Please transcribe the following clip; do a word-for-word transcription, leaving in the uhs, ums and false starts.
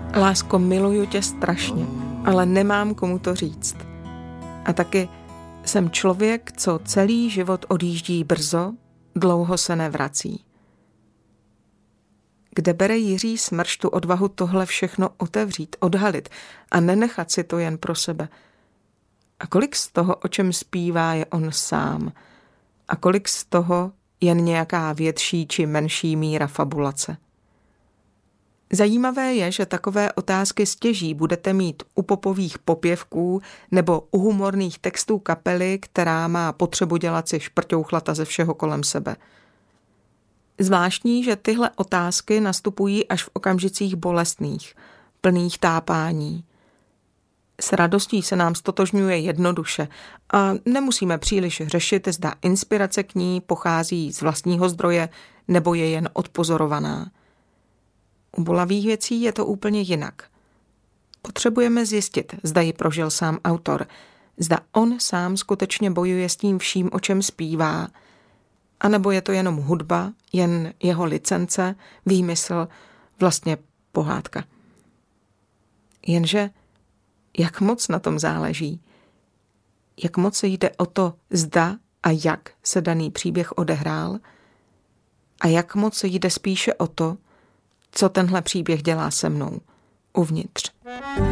Lásko, miluju tě strašně, ale nemám komu to říct. A taky jsem člověk, co celý život odjíždí brzo, dlouho se nevrací. Kde bere Jiří Smrš tu odvahu tohle všechno otevřít, odhalit a nenechat si to jen pro sebe? A kolik z toho, o čem zpívá, je on sám? A kolik z toho jen nějaká větší či menší míra fabulace? Zajímavé je, že takové otázky stěží budete mít u popových popěvků nebo u humorných textů kapely, která má potřebu dělat si šprťouchlata ze všeho kolem sebe. Zvláštní, že tyhle otázky nastupují až v okamžicích bolestných, plných tápání. S radostí se nám stotožňuje jednoduše a nemusíme příliš řešit, zda inspirace k ní pochází z vlastního zdroje nebo je jen odpozorovaná. U bolavých věcí je to úplně jinak. Potřebujeme zjistit, zda ji prožil sám autor, zda on sám skutečně bojuje s tím vším, o čem zpívá, anebo je to jenom hudba, jen jeho licence, výmysl, vlastně pohádka. Jenže jak moc na tom záleží? Jak moc jde o to, zda a jak se daný příběh odehrál? A jak moc jde spíše o to, co tenhle příběh dělá se mnou uvnitř?